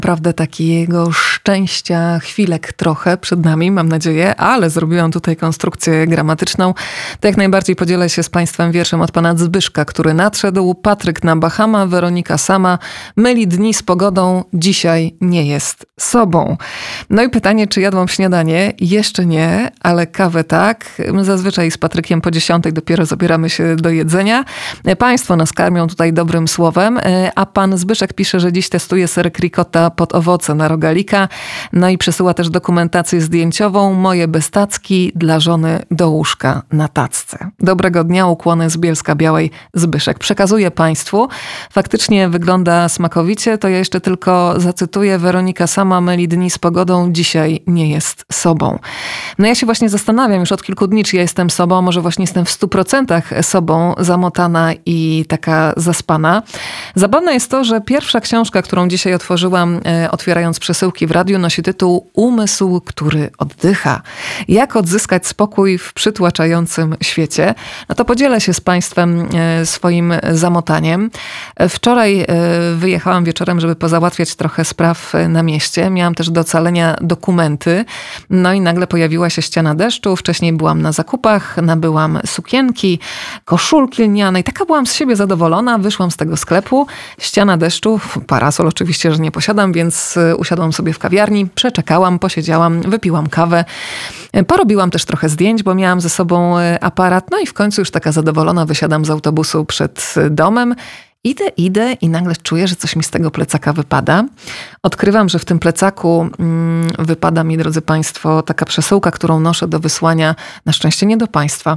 Naprawdę takiego szczęścia chwilek trochę przed nami, mam nadzieję, ale zrobiłam tutaj konstrukcję gramatyczną. To jak najbardziej podzielę się z Państwem wierszem od pana Zbyszka, który nadszedł. Patryk na Bahama, Weronika sama. Myli dni z pogodą, dzisiaj nie jest sobą. No i pytanie, czy jadłam śniadanie? Jeszcze nie, ale kawę tak. My zazwyczaj z Patrykiem po 10 dopiero zabieramy się do jedzenia. Państwo nas karmią tutaj dobrym słowem, a pan Zbyszek pisze, że dziś testuje ser ricotta pod owoce na rogalika. No i przesyła też dokumentację zdjęciową. Moje bestacki dla żony do łóżka na tacce. Dobrego dnia, ukłony z Bielska Białej, Zbyszek. Przekazuję Państwu. Faktycznie wygląda smakowicie. To ja jeszcze tylko zacytuję. Weronika sama myli dni z pogodą, dzisiaj nie jest sobą. No ja się właśnie zastanawiam już od kilku dni, czy ja jestem sobą, może właśnie jestem w 100% sobą, zamotana i taka zaspana. Zabawne jest to, że pierwsza książka, którą dzisiaj otworzyłam, otwierając przesyłki w radiu, nosi tytuł Umysł, który oddycha. Jak odzyskać spokój w przytłaczającym świecie? No to podzielę się z Państwem swoim zamotaniem. Wczoraj wyjechałam wieczorem, żeby pozałatwiać trochę spraw na mieście. Miałam też do ocalenia dokumenty. No i nagle pojawiła się ściana deszczu. Wcześniej byłam na zakupach, nabyłam sukienki, koszulki lniane i taka byłam z siebie zadowolona. Wyszłam z tego sklepu. Ściana deszczu, parasol oczywiście, że nie posiadam, więc usiadłam sobie w kawiarni, przeczekałam, posiedziałam, wypiłam kawę. Porobiłam też trochę zdjęć, bo miałam ze sobą aparat. No i w końcu już taka zadowolona wysiadam z autobusu przed domem. Idę i nagle czuję, że coś mi z tego plecaka wypada. Odkrywam, że w tym plecaku wypada mi, drodzy Państwo, taka przesyłka, którą noszę do wysłania, na szczęście nie do Państwa,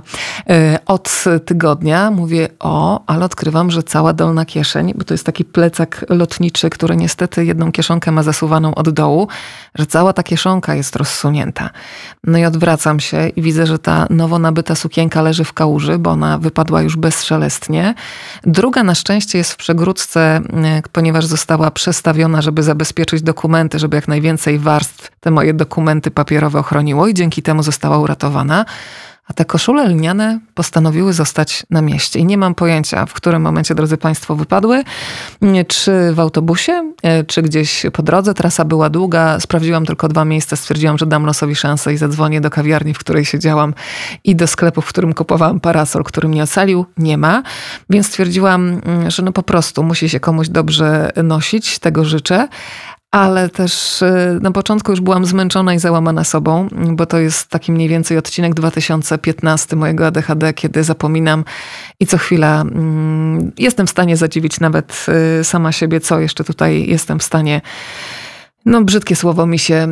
od tygodnia. Mówię, ale odkrywam, że cała dolna kieszeń, bo to jest taki plecak lotniczy, który niestety jedną kieszonkę ma zasuwaną od dołu, że cała ta kieszonka jest rozsunięta. No i odwracam się i widzę, że ta nowo nabyta sukienka leży w kałuży, bo ona wypadła już bezszelestnie. Druga na szczęście jest w przegródce, ponieważ została przestawiona, żeby zabezpieczyć dokumenty, żeby jak najwięcej warstw te moje dokumenty papierowe ochroniło i dzięki temu została uratowana. A te koszule lniane postanowiły zostać na mieście. I nie mam pojęcia, w którym momencie, drodzy Państwo, wypadły. Czy w autobusie, czy gdzieś po drodze. Trasa była długa. Sprawdziłam tylko 2 miejsca. Stwierdziłam, że dam losowi szansę i zadzwonię do kawiarni, w której siedziałam i do sklepu, w którym kupowałam parasol, który mnie ocalił. Nie ma. Więc stwierdziłam, że po prostu musi się komuś dobrze nosić. Tego życzę. Ale też na początku już byłam zmęczona i załamana sobą, bo to jest taki mniej więcej odcinek 2015 mojego ADHD, kiedy zapominam i co chwila jestem w stanie zadziwić nawet sama siebie, co jeszcze tutaj jestem w stanie. Brzydkie słowo mi się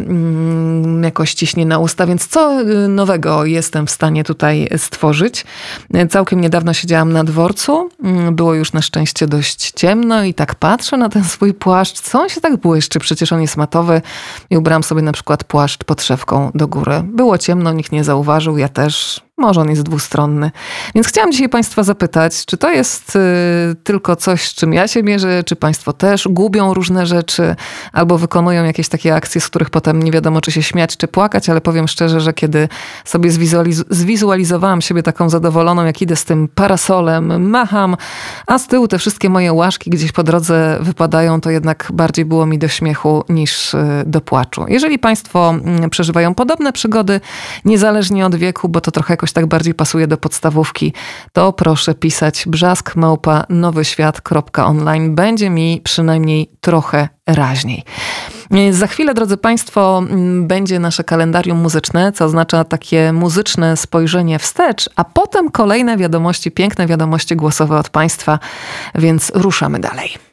jakoś ciśnie na usta, więc co nowego jestem w stanie tutaj stworzyć? Całkiem niedawno siedziałam na dworcu, było już na szczęście dość ciemno i tak patrzę na ten swój płaszcz, co on się tak błyszczy, przecież on jest matowy i ubrałam sobie na przykład płaszcz pod szewką do góry. Było ciemno, nikt nie zauważył, ja też. Może on jest dwustronny. Więc chciałam dzisiaj Państwa zapytać, czy to jest tylko coś, z czym ja się mierzę, czy Państwo też gubią różne rzeczy albo wykonują jakieś takie akcje, z których potem nie wiadomo, czy się śmiać, czy płakać, ale powiem szczerze, że kiedy sobie zwizualizowałam siebie taką zadowoloną, jak idę z tym parasolem, macham, a z tyłu te wszystkie moje łaszki gdzieś po drodze wypadają, to jednak bardziej było mi do śmiechu niż do płaczu. Jeżeli Państwo przeżywają podobne przygody, niezależnie od wieku, bo to trochę jakoś tak bardziej pasuje do podstawówki, to proszę pisać brzask@nowyświat.online. Będzie mi przynajmniej trochę raźniej. Za chwilę, drodzy Państwo, będzie nasze kalendarium muzyczne, co oznacza takie muzyczne spojrzenie wstecz, a potem kolejne wiadomości, piękne wiadomości głosowe od Państwa, więc ruszamy dalej.